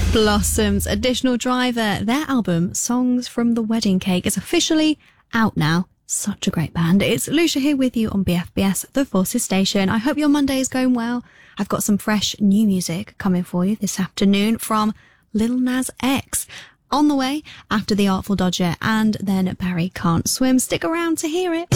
Blossom's Additional Driver, their album Songs from the Wedding Cake is officially out now. Such a great band. It's Lucia here with you on BFBS, The Forces Station. I hope your Monday is going well. I've got some fresh new music coming for you this afternoon from Lil Nas X. On the way after The Artful Dodger and then Barry Can't Swim. Stick around to hear it.